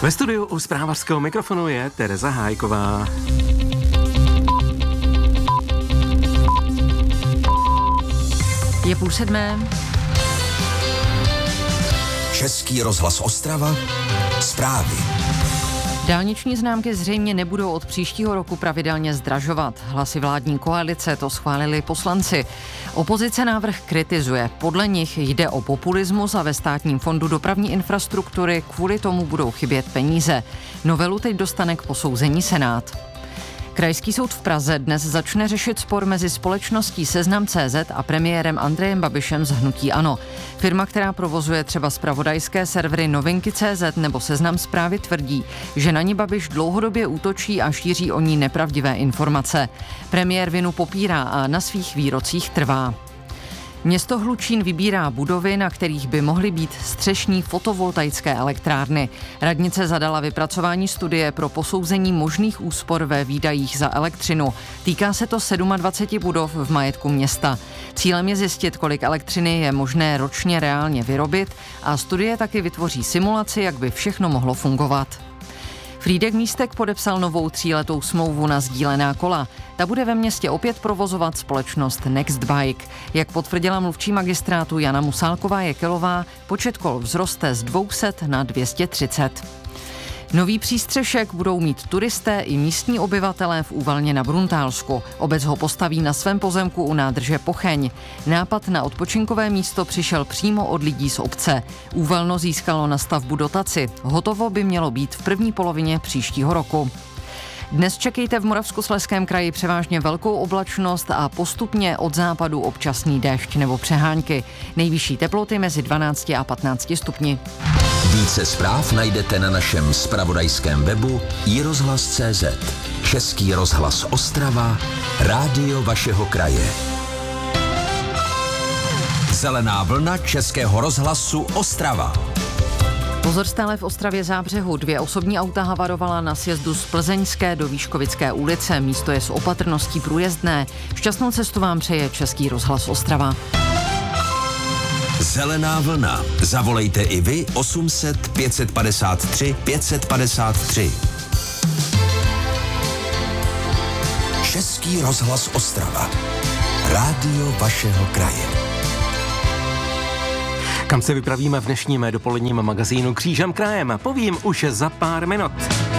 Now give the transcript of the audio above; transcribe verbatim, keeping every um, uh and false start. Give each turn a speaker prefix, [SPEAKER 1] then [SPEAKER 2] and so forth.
[SPEAKER 1] Ve studiu u zprávařského mikrofonu je Tereza Hájková.
[SPEAKER 2] Je půl sedmé.
[SPEAKER 3] Český rozhlas Ostrava, zprávy.
[SPEAKER 2] Dálniční známky zřejmě nebudou od příštího roku pravidelně zdražovat. Hlasy vládní koalice to schválili poslanci. Opozice návrh kritizuje. Podle nich jde o populismus a ve Státním fondu dopravní infrastruktury kvůli tomu budou chybět peníze. Novelu teď dostane k posouzení Senát. Krajský soud v Praze dnes začne řešit spor mezi společností Seznam tečka cé zet a premiérem Andrejem Babišem z hnutí ANO. Firma, která provozuje třeba zpravodajské servery Novinky tečka cé zet nebo Seznam Zprávy, tvrdí, že na ní Babiš dlouhodobě útočí a šíří o ní nepravdivé informace. Premiér vinu popírá a na svých výrocích trvá. Město Hlučín vybírá budovy, na kterých by mohly být střešní fotovoltaické elektrárny. Radnice zadala vypracování studie pro posouzení možných úspor ve výdajích za elektřinu. Týká se to dvacet sedm budov v majetku města. Cílem je zjistit, kolik elektřiny je možné ročně reálně vyrobit a studie taky vytvoří simulaci, jak by všechno mohlo fungovat. Frýdek Místek podepsal novou tříletou smlouvu na sdílená kola. Ta bude ve městě opět provozovat společnost Next Bike. Jak potvrdila mluvčí magistrátu Jana Musálková-Jekelová, počet kol vzroste z dvě stě na dvě stě třicet. Nový přístřešek budou mít turisté i místní obyvatelé v Úvalně na Bruntálsku. Obec ho postaví na svém pozemku u nádrže Pocheň. Nápad na odpočinkové místo přišel přímo od lidí z obce. Úvalno získalo na stavbu dotaci. Hotovo by mělo být v první polovině příštího roku. Dnes čekejte v Moravskoslezském kraji převážně velkou oblačnost a postupně od západu občasný déšť nebo přehánky. Nejvyšší teploty mezi dvanácti a patnácti stupni.
[SPEAKER 3] Více zpráv najdete na našem zpravodajském webu i rozhlas tečka cé zet. Český rozhlas Ostrava, rádio vašeho kraje. Zelená vlna Českého rozhlasu Ostrava.
[SPEAKER 2] Pozor stále v Ostravě Zábřehu. Dvě osobní auta havarovala na sjezdu z Plzeňské do Výškovické ulice. Místo je s opatrností průjezdné. Šťastnou cestu vám přeje Český rozhlas Ostrava.
[SPEAKER 3] Zelená vlna. Zavolejte i vy osm set pět set padesát tři pět set padesát tři. Český rozhlas Ostrava. Rádio vašeho kraje.
[SPEAKER 1] Kam se vypravíme v dnešním dopoledním magazínu Křížem krajem, povím už za pár minut.